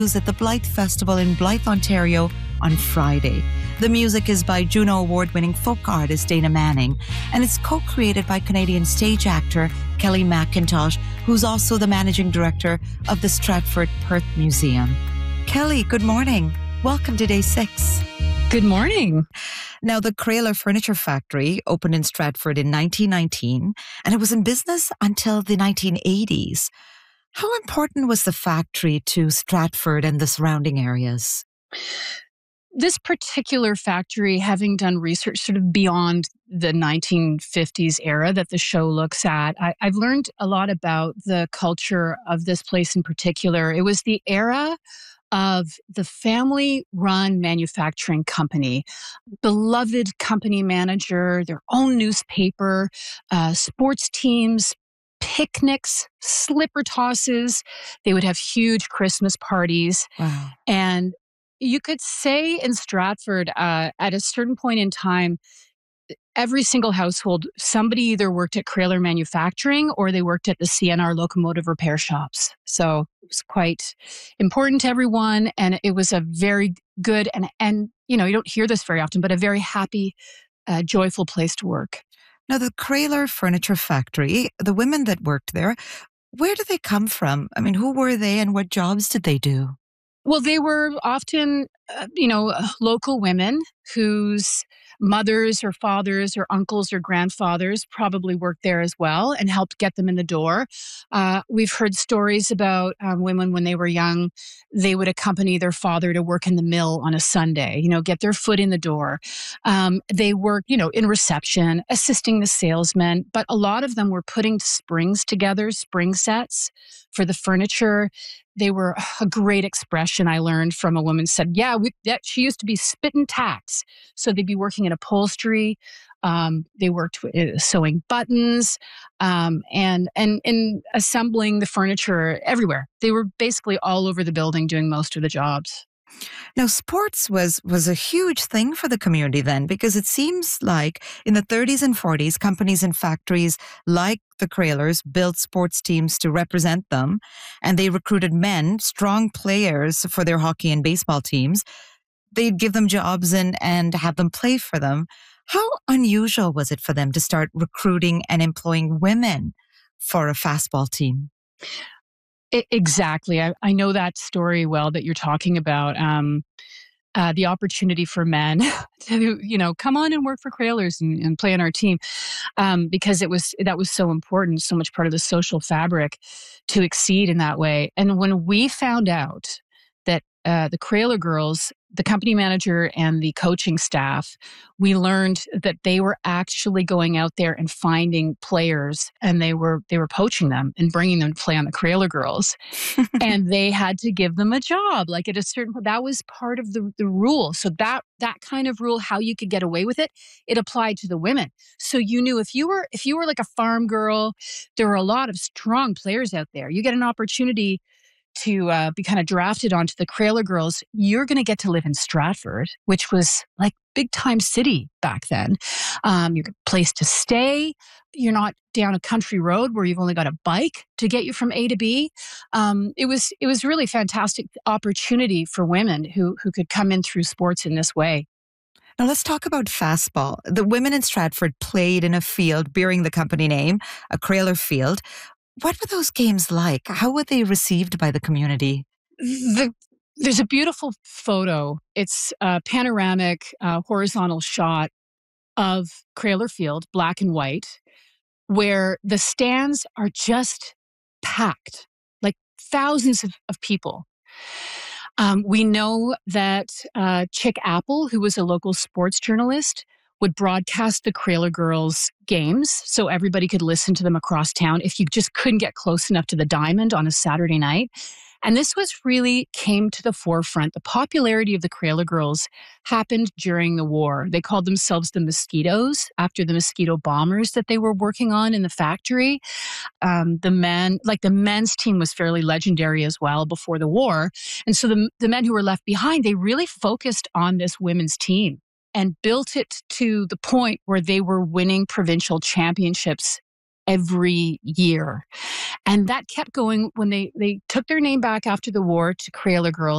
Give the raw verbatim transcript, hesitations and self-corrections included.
who's at the Blythe Festival in Blythe, Ontario on Friday. The music is by Juno Award-winning folk artist Dana Manning, and it's co-created by Canadian stage actor Kelly McIntosh, who's also the managing director of the Stratford Perth Museum. Kelly, good morning. Welcome to day six. Good morning. Now, the Craylor Furniture Factory opened in Stratford in nineteen nineteen, and it was in business until the nineteen eighties. How important was the factory to Stratford and the surrounding areas? This particular factory, having done research sort of beyond the nineteen fifties era that the show looks at, I, I've learned a lot about the culture of this place in particular. It was the era of the family-run manufacturing company, beloved company manager, their own newspaper, uh, sports teams, picnics, slipper tosses. They would have huge Christmas parties. Wow. And you could say in Stratford, uh, at a certain point in time, every single household, somebody either worked at Craylor Manufacturing or they worked at the C N R locomotive repair shops. So it was quite important to everyone. And it was a very good and, and you know, you don't hear this very often, but a very happy, uh, joyful place to work. Now, the Craylor Furniture Factory, the women that worked there, where did they come from? I mean, who were they and what jobs did they do? Well, they were often, uh, you know, local women whose mothers or fathers or uncles or grandfathers probably worked there as well and helped get them in the door. Uh, we've heard stories about um, women when they were young, they would accompany their father to work in the mill on a Sunday, you know, get their foot in the door. Um, they worked, you know, in reception, assisting the salesmen, but a lot of them were putting springs together, spring sets for the furniture. They were a great expression I learned from a woman said, yeah, we, that, she used to be spitting tacks. So they'd be working in upholstery. Um, they worked with, uh, sewing buttons um, and, and, and assembling the furniture everywhere. They were basically all over the building doing most of the jobs. Now, sports was, was a huge thing for the community then, because it seems like in the thirties and forties, companies and factories like the Craylors built sports teams to represent them, and they recruited men, strong players for their hockey and baseball teams. They'd give them jobs and, and have them play for them. How unusual was it for them to start recruiting and employing women for a fastball team? Exactly. I, I know that story well that you're talking about. Um, uh, the opportunity for men to, you know, come on and work for Craylors and, and play on our team, um, because it was that was so important, so much part of the social fabric to exceed in that way. And when we found out that uh, the Craylor girls, the company manager and the coaching staff, we learned that they were actually going out there and finding players, and they were they were poaching them and bringing them to play on the Craylor girls, and they had to give them a job. Like at a certain point, that was part of the the rule. So that that kind of rule, how you could get away with it, it applied to the women. So you knew if you were if you were like a farm girl, there were a lot of strong players out there. You get an opportunity to uh, be kind of drafted onto the Craylor girls, you're going to get to live in Stratford, which was like big time city back then. Um, you got a place to stay. You're not down a country road where you've only got a bike to get you from A to B. Um, it was it was really fantastic opportunity for women who who could come in through sports in this way. Now let's talk about fastball. The women in Stratford played in a field bearing the company name, a Craylor field. What were those games like? How were they received by the community? The, there's a beautiful photo. It's a panoramic, uh, horizontal shot of Craylor Field, black and white, where the stands are just packed, like thousands of, of people. Um, we know that uh, Chick Apple, who was a local sports journalist, would broadcast the Craylor girls' games so everybody could listen to them across town if you just couldn't get close enough to the Diamond on a Saturday night. And this was really came to the forefront. The popularity of the Craylor girls happened during the war. They called themselves the Mosquitoes after the mosquito bombers that they were working on in the factory. Um, the men, like the men's team was fairly legendary as well before the war. And so the, the men who were left behind, they really focused on this women's team and built it to the point where they were winning provincial championships every year. And that kept going when they, they took their name back after the war to Craylor Girls.